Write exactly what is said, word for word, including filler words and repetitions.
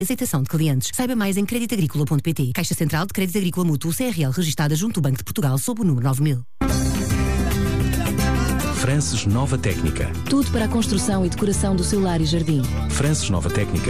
Aceitação de clientes. Saiba mais em crédito agrícola ponto pt. Caixa Central de Crédito Agrícola Mútuo C R L registada junto do Banco de Portugal sob o número nove mil. Frances Nova Técnica. Tudo para a construção e decoração do seu lar e jardim. Frances Nova Técnica